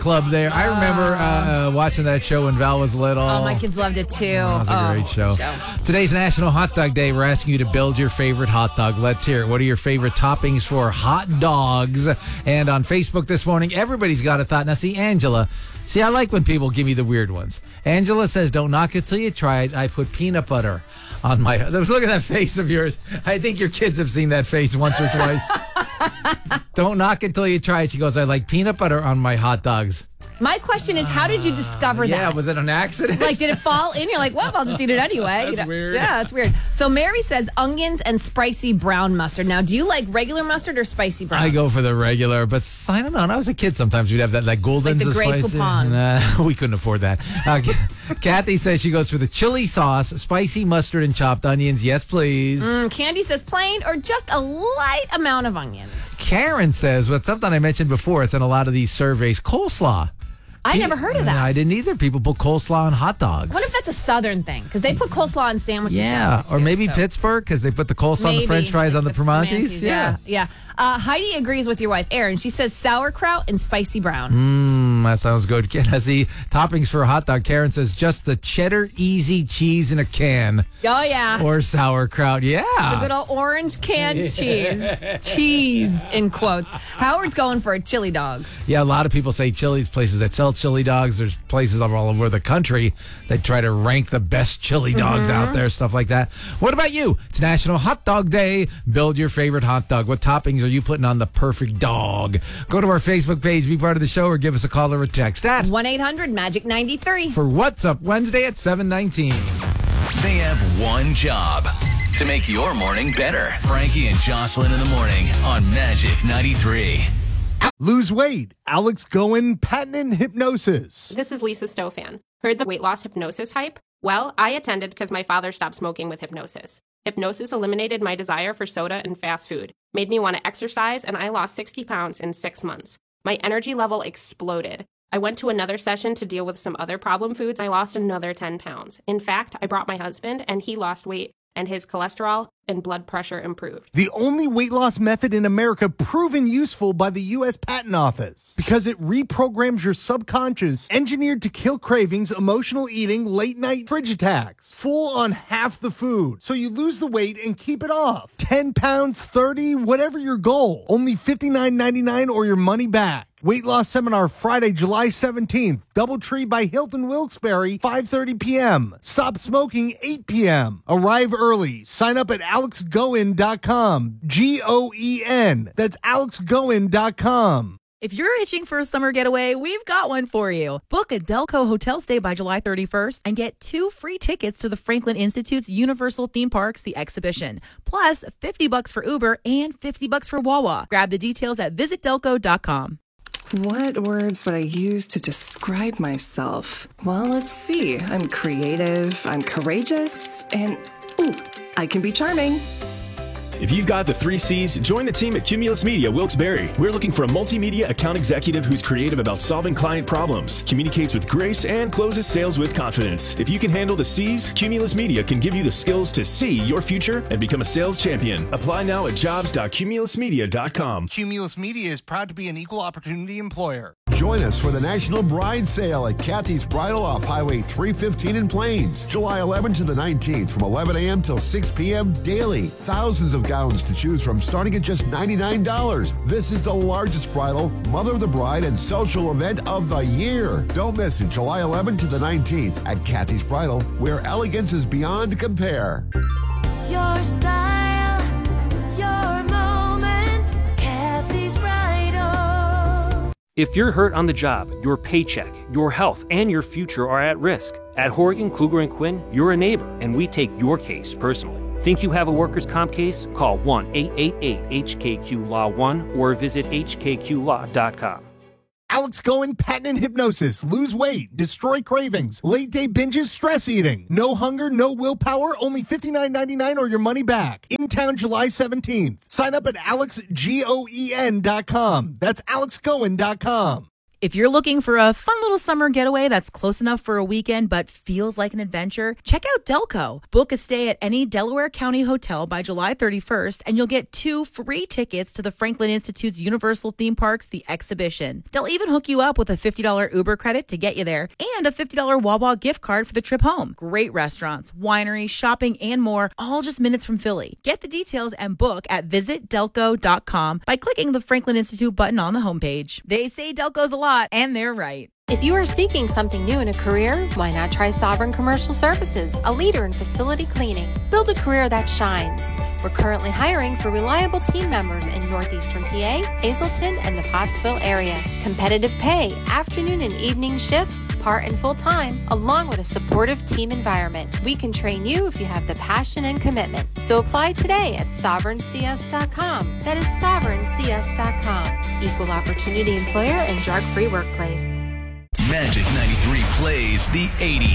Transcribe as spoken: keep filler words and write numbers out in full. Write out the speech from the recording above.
club there. I remember uh, uh, watching that show when Val was little. Oh, my kids loved it too. That was a oh, great show. show. Today's National Hot Dog Day. We're asking you to build your favorite hot dog. Let's hear it. What are your favorite toppings for hot dogs? And on Facebook this morning, everybody's got a thought. Now, see, Angela. See, I like when people give me the weird ones. Angela says, don't knock it till you try it. I put peanut butter on my... Look at that face of yours. I think your kids have seen that face once or twice. Don't knock it till you try it. She goes, I like peanut butter on my hot dogs. My question is, how did you discover uh, yeah, that? Yeah, was it an accident? Like, did it fall in? You're like, well, I'll just eat it anyway. That's you know? weird. Yeah, that's weird. So Mary says onions and spicy brown mustard. Now, do you like regular mustard or spicy brown? I go for the regular, but I don't know. When I was a kid, sometimes we'd have that like golden like the Grey Poupon. Uh, we couldn't afford that. Uh, Kathy says she goes for the chili sauce, spicy mustard, and chopped onions. Yes, please. Mm, Candy says plain or just a light amount of onions. Karen says, what's something I mentioned before, it's in a lot of these surveys, coleslaw. I never heard of that. I didn't either. People put coleslaw on hot dogs. I wonder if that's a Southern thing, because they put coleslaw on sandwiches. Yeah, or too, maybe so. Pittsburgh, because they put the coleslaw maybe. on the French fries on the Primantis. Yeah, yeah. Uh, Heidi agrees with your wife, Erin. She says sauerkraut and spicy brown. Mmm, that sounds good. See, toppings for a hot dog. Karen says just the cheddar easy cheese in a can. Oh, yeah. Or sauerkraut, yeah. The good old orange canned cheese. Cheese, in quotes. Howard's going for a chili dog. Yeah, a lot of people say chili's places that sell chili dogs. There's places all over the country that try to rank the best chili dogs mm-hmm. out there, stuff like that. What about you? It's National Hot Dog Day. Build your favorite hot dog. What toppings are you putting on the perfect dog? Go to our Facebook page, be part of the show, or give us a call or a text at one eight hundred magic ninety-three for What's Up Wednesday at seven nineteen. They have one job: to make your morning better. Frankie and Jocelyn in the morning on Magic ninety-three. Lose weight. Alex Goen, patented hypnosis. This is Lisa Stofan. Heard the weight loss hypnosis hype? Well, I attended because my father stopped smoking with hypnosis. Hypnosis eliminated my desire for soda and fast food, made me want to exercise, and I lost sixty pounds in six months. My energy level exploded. I went to another session to deal with some other problem foods. I lost another ten pounds. In fact, I brought my husband, and he lost weight, and his cholesterol and blood pressure improved. The only weight loss method in America proven useful by the U S Patent Office because it reprograms your subconscious, engineered to kill cravings, emotional eating, late night fridge attacks, full on half the food. So you lose the weight and keep it off. ten pounds, thirty, whatever your goal. Only fifty-nine ninety-nine or your money back. Weight loss seminar Friday, July seventeenth. Doubletree by Hilton Wilkes-Barre, five thirty p.m. Stop smoking, eight p.m. Arrive early. Sign up at alex goen dot com. G O E N. That's alex goen dot com. If you're itching for a summer getaway, we've got one for you. Book a Delco hotel stay by July thirty-first and get two free tickets to the Franklin Institute's Universal Theme Parks, The Exhibition. Plus, fifty bucks for Uber and fifty bucks for Wawa. Grab the details at visit delco dot com. What words would I use to describe myself? Well, let's see. I'm creative, I'm courageous, and, ooh, I can be charming. If you've got the three C's, join the team at Cumulus Media Wilkes-Barre. We're looking for a multimedia account executive who's creative about solving client problems, communicates with grace, and closes sales with confidence. If you can handle the C's, Cumulus Media can give you the skills to see your future and become a sales champion. Apply now at jobs dot cumulus media dot com. Cumulus Media is proud to be an equal opportunity employer. Join us for the National Bride Sale at Kathy's Bridal off Highway three fifteen in Plains, July eleventh to the nineteenth from eleven a.m. till six p.m. daily. Thousands of gowns to choose from starting at just ninety-nine dollars. This is the largest bridal, mother of the bride, and social event of the year. Don't miss it, July eleventh to the nineteenth at Kathy's Bridal, where elegance is beyond compare. Your style, your moment, Kathy's Bridal. If you're hurt on the job, your paycheck, your health, and your future are at risk. At Horgan, Kluger and Quinn, you're a neighbor, and we take your case personally. Think you have a workers' comp case? Call one eight eight eight H K Q Law one or visit h k q law dot com. Alex Goen, patented hypnosis. Lose weight, destroy cravings, late day binges, stress eating. No hunger, no willpower, only fifty-nine ninety-nine or your money back. In town July seventeenth. Sign up at alex goen dot com. That's alex goen dot com. If you're looking for a fun little summer getaway that's close enough for a weekend but feels like an adventure, check out Delco. Book a stay at any Delaware County hotel by July thirty-first, and you'll get two free tickets to the Franklin Institute's Universal Theme Parks, The Exhibition. They'll even hook you up with a fifty dollars Uber credit to get you there and a fifty dollars Wawa gift card for the trip home. Great restaurants, wineries, shopping, and more, all just minutes from Philly. Get the details and book at visit delco dot com by clicking the Franklin Institute button on the homepage. They say Delco's a lot, and they're right. If you are seeking something new in a career, why not try Sovereign Commercial Services, a leader in facility cleaning? Build a career that shines. We're currently hiring for reliable team members in northeastern P A, Hazleton, and the Pottsville area. Competitive pay, afternoon and evening shifts, part and full-time, along with a supportive team environment. We can train you if you have the passion and commitment. So apply today at sovereign c s dot com. That is sovereign c s dot com. Equal opportunity employer and drug-free workplace. Magic ninety-three plays the eighties.